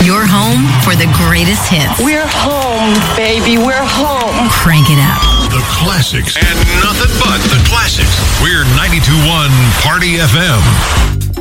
Your home for the greatest hits. We're home, baby. We're home. Crank it up. The classics and nothing but the classics. We're 92.1 Party FM.